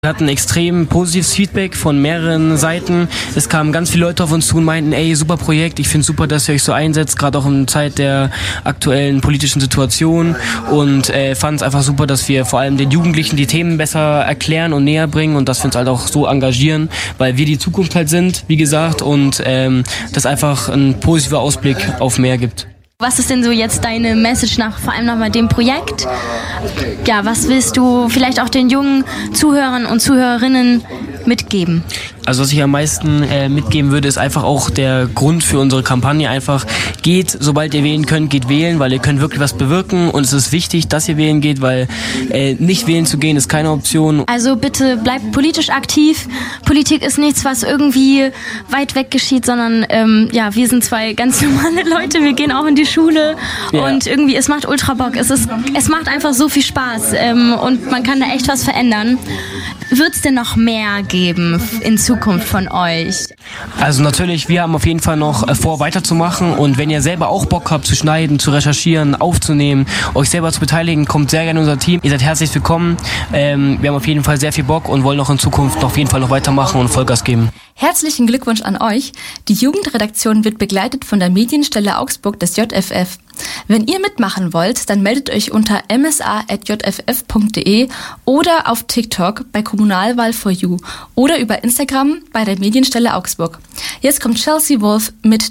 Wir hatten extrem positives Feedback von mehreren Seiten. Es kamen ganz viele Leute auf uns zu und meinten, ey, super Projekt, ich finde super, dass ihr euch so einsetzt, gerade auch in Zeit der aktuellen politischen Situation, und fand es einfach super, dass wir vor allem den Jugendlichen die Themen besser erklären und näher bringen und dass wir uns halt auch so engagieren, weil wir die Zukunft halt sind, wie gesagt, und das einfach ein positiver Ausblick auf mehr gibt. Was ist denn so jetzt deine Message vor allem nach dem Projekt? Ja, was willst du vielleicht auch den jungen Zuhörern und Zuhörerinnen mitgeben? Also was ich am meisten mitgeben würde, ist einfach auch der Grund für unsere Kampagne. Einfach geht, sobald ihr wählen könnt, geht wählen, weil ihr könnt wirklich was bewirken, und es ist wichtig, dass ihr wählen geht, weil nicht wählen zu gehen ist keine Option. Also bitte bleibt politisch aktiv. Politik ist nichts, was irgendwie weit weg geschieht, sondern wir sind zwei ganz normale Leute, wir gehen auch in die Schule, und irgendwie, es macht ultra Bock. Es macht einfach so viel Spaß, und man kann da echt was verändern. Wird es denn noch mehr geben in Zukunft von euch? Also natürlich, wir haben auf jeden Fall noch vor, weiterzumachen, und wenn ihr selber auch Bock habt zu schneiden, zu recherchieren, aufzunehmen, euch selber zu beteiligen, kommt sehr gerne in unser Team. Ihr seid herzlich willkommen. Wir haben auf jeden Fall sehr viel Bock und wollen auch in Zukunft auf jeden Fall noch weitermachen und Vollgas geben. Herzlichen Glückwunsch an euch. Die Jugendredaktion wird begleitet von der Medienstelle Augsburg des JFF. Wenn ihr mitmachen wollt, dann meldet euch unter msa@jff.de oder auf TikTok bei Kommunalwahl4U oder über Instagram bei der Medienstelle Augsburg. Jetzt kommt Chelsea Wolf mit